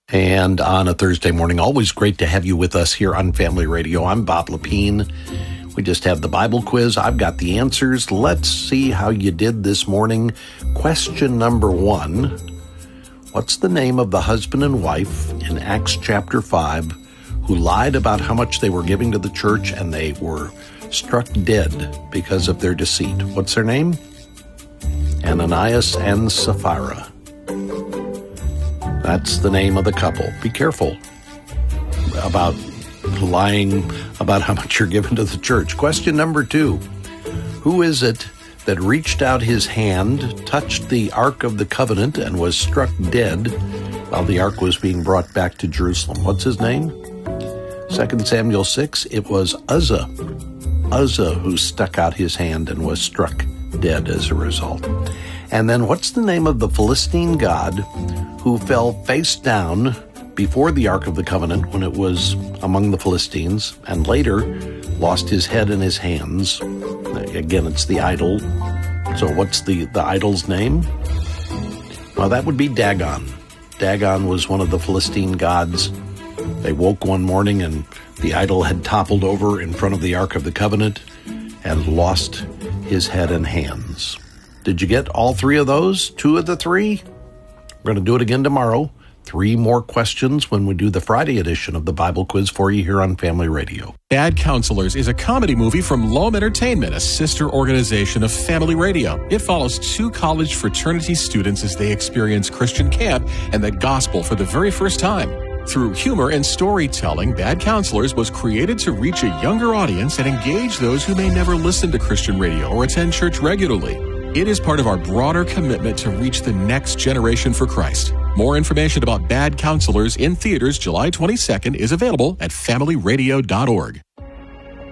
And on a Thursday morning, always great to have you with us here on Family Radio. I'm Bob Lepine. We just have the Bible quiz. I've got the answers. Let's see how you did this morning. Question number 1. What's the name of the husband and wife in Acts chapter 5 who lied about how much they were giving to the church and they were struck dead because of their deceit? What's their name? Ananias and Sapphira. That's the name of the couple. Be careful about lying about how much you're giving to the church. Question number 2. Who is it that reached out his hand, touched the Ark of the Covenant, and was struck dead while the Ark was being brought back to Jerusalem? What's his name? 2 Samuel 6, it was Uzzah. Uzzah who stuck out his hand and was struck dead as a result. And then what's the name of the Philistine god who fell face down before the Ark of the Covenant when it was among the Philistines and later lost his head in his hands? Again, it's the idol. So what's the idol's name? Well, that would be Dagon. Dagon was one of the Philistine gods. They woke one morning and the idol had toppled over in front of the Ark of the Covenant and lost his head and hands. Did you get all 3 of those? 2 of the 3? We're going to do it again tomorrow. 3 more questions when we do the Friday edition of the Bible quiz for you here on Family Radio. Bad Counselors is a comedy movie from Loam Entertainment, a sister organization of Family Radio. It follows 2 college fraternity students as they experience Christian camp and the gospel for the very first time. Through humor and storytelling, Bad Counselors was created to reach a younger audience and engage those who may never listen to Christian radio or attend church regularly. It is part of our broader commitment to reach the next generation for Christ. More information about Bad Counselors in theaters July 22nd is available at familyradio.org.